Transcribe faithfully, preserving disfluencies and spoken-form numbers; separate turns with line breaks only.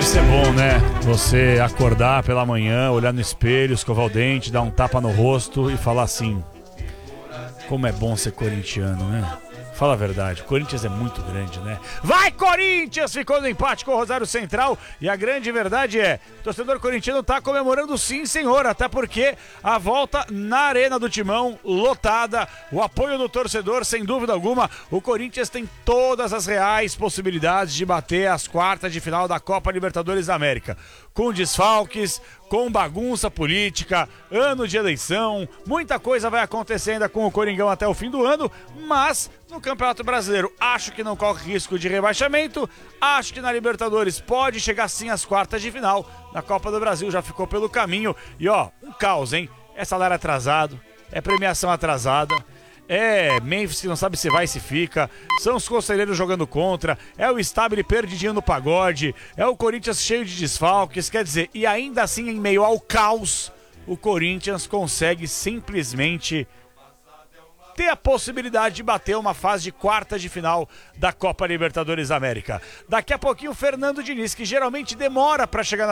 ser bom, né? Você acordar pela manhã, olhar no espelho, escovar o dente, dar um tapa no rosto e falar assim: como é bom ser corintiano, né? Fala a verdade, o Corinthians é muito grande, né? Vai, Corinthians! Ficou no empate com o Rosário Central. E a grande verdade é, o torcedor corintiano tá comemorando sim, senhor. Até porque a volta na Arena do Timão, lotada, o apoio do torcedor, sem dúvida alguma. O Corinthians tem todas as reais possibilidades de bater as quartas de final da Copa Libertadores da América. Com desfalques, com bagunça política, ano de eleição, muita coisa vai acontecer ainda com o Coringão até o fim do ano, mas no Campeonato Brasileiro acho que não corre risco de rebaixamento, acho que na Libertadores pode chegar sim às quartas de final, na Copa do Brasil já ficou pelo caminho, e ó, um caos, hein? É salário atrasado, é premiação atrasada, é Memphis que não sabe se vai e se fica, são os conselheiros jogando contra, é o Stabile perdidinho no pagode, é o Corinthians cheio de desfalques, quer dizer, e ainda assim em meio ao caos, o Corinthians consegue simplesmente ter a possibilidade de bater uma fase de quarta de final da Copa Libertadores da América. Daqui a pouquinho o Fernando Diniz, que geralmente demora para chegar na